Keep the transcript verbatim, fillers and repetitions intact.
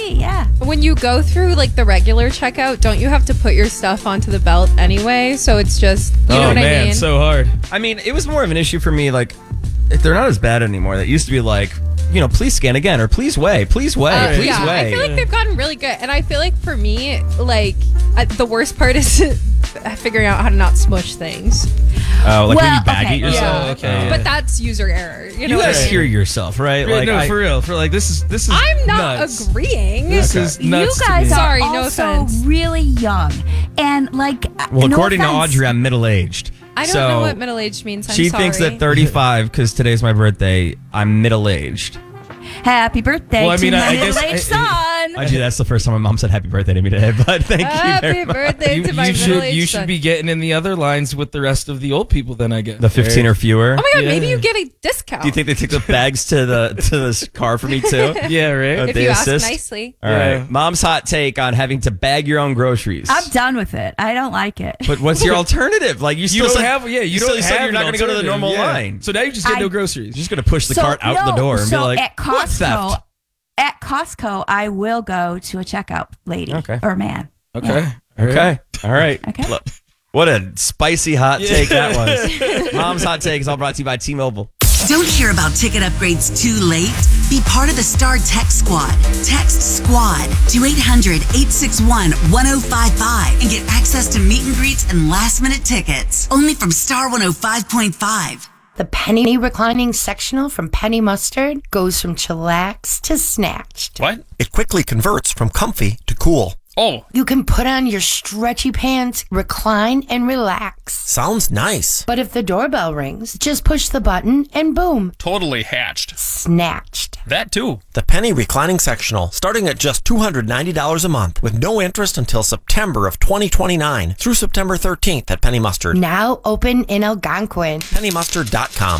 Maybe, yeah. When you go through like the regular checkout, don't you have to put your stuff onto the belt anyway? So it's just, you oh know what man, I mean? so hard. I mean, it was more of an issue for me. Like, if they're not as bad anymore. That used to be like, you know, please scan again or please weigh, please weigh, Uh, please yeah, weigh. I feel like they've gotten really good. And I feel like for me, like, uh, the worst part is figuring out how to not smush things. Oh, like when Well, you bag okay. it yourself. Yeah. okay. But that's user error. You know You what guys I mean? hear yourself, right? Yeah, Like, no, I- for real. For like this is this is. I'm not nuts. agreeing. This Okay. is nuts. You to guys me. are Sorry, no also offense. really young. And like, well, no according offense. to Audrey, I'm middle aged. I don't so know what middle-aged means. I'm she sorry. thinks that thirty-five, because today's my birthday, I'm middle aged. Happy birthday Well, I mean, to I- my I guess- middle-aged I- son. Actually, that's the first time my mom said happy birthday to me today. But thank you Happy very much. birthday You, to my you should middle-aged you son. should be getting in the other lines with the rest of the old people. Then I guess The fifteen or fewer. Oh my god, maybe Yeah. you get a discount. Do you think they took the bags to the to this car for me too? Yeah, right. if they you assist? ask nicely? All right, Yeah. mom's hot take on having to bag your own groceries. I'm done with it. I don't like it. But what's your alternative? Like you You still don't said, have yeah. You, still don't said have you're not going going to to go to the normal line. So now you just get I- no groceries. You're just going to push the So, cart out no, the door and so be like, at "What Costco, theft?" at Costco, I will go to a checkout lady Okay. or man. Okay. Yeah. All right. Okay, all right. Okay. Look, what a spicy hot take that was. Mom's hot take is all brought to you by T-Mobile. Don't hear about ticket upgrades too late? Be part of the Star Text Squad. Text SQUAD to eight hundred, eight six one, one oh five five and get access to meet and greets and last minute tickets. Only from Star one oh five point five. The penny reclining sectional from Penny Mustard goes from chillax to snatched. What? It quickly converts from comfy to cool. Oh, You can put on your stretchy pants, recline, and relax. Sounds nice. But if the doorbell rings, just push the button and boom, totally hatched. snatched. That too. The Penny Reclining Sectional, starting at just two hundred ninety dollars a month with no interest until September of twenty twenty-nine through September thirteenth at Penny Mustard. Now open in Algonquin. penny mustard dot com.